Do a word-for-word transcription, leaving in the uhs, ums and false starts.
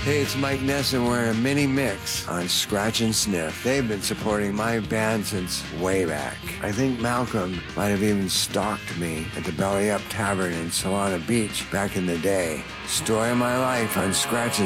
Hey, it's Mike Ness, and we're in a mini mix on Scratch and Sniff. They've been supporting my band since way back. I think Malcolm might have even stalked me at the Belly Up Tavern in Solana Beach back in the day. Story of my life on Scratch and